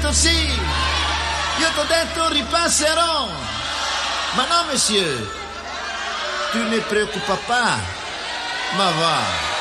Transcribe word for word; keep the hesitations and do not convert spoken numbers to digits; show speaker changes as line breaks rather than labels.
detto sì, io t'ho detto ripasserò. Ma no, monsieur, tu ne preoccupa pas, ma va.